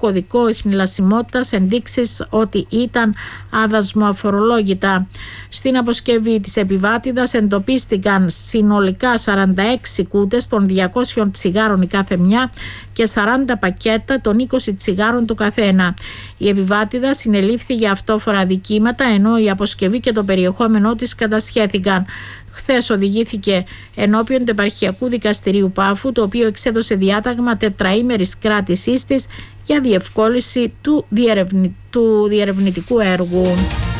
κωδικό ιχνηλασιμότητας, ενδείξεις ότι ήταν αδασμοαφορολόγητα. Στην αποσκευή της επιβάτηδας εντοπίστηκαν συνολικά 46 κούτες των 200 τσιγάρων η κάθε μια και 40 πακέτα των 20 τσιγάρων του καθένα. Η επιβάτηδα συνελήφθη για αυτόφορα αδικήματα, ενώ η αποσκευή και το περιεχόμενό της κατασχέθηκαν. Χθες οδηγήθηκε ενώπιον του Επαρχιακού Δικαστηρίου Πάφου, το οποίο εξέδωσε διάταγμα τετραήμερης κράτησής της για διευκόλυνση του διερευνητικού έργου.